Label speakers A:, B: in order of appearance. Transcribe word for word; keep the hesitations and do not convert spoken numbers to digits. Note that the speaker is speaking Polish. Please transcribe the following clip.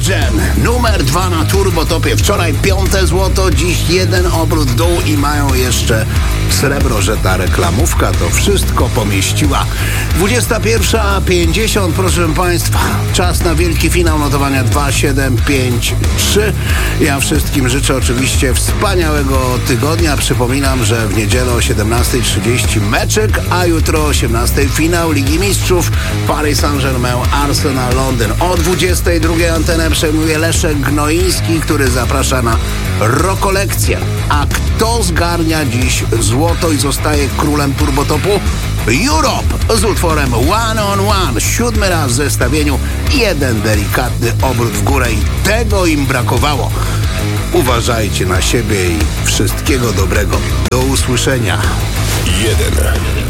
A: Gen numer dwa na Turbotopie. Wczoraj piąte złoto, dziś jeden obrót w dół i mają jeszcze srebro, że ta reklamówka to wszystko pomieściła. dwudziesta pierwsza pięćdziesiąt, proszę Państwa. Czas na wielki finał notowania dwa siedem pięć trzy. Ja wszystkim życzę oczywiście wspaniałego tygodnia. Przypominam, że w niedzielę o siedemnasta trzydzieści meczek, a jutro o osiemnasta finał Ligi Mistrzów Paris Saint-Germain, Arsenal, Londyn. O dwudziestej drugiej antenę przejmuje Leszek Gnoiński, który zaprasza na rokolekcję. A kto zgarnia dziś złoto i zostaje królem Turbotopu? Europe z utworem One on One. Siódmy raz w zestawieniu, jeden delikatny obrót w górę i tego im brakowało. Uważajcie na siebie i wszystkiego dobrego. Do usłyszenia.
B: Jeden.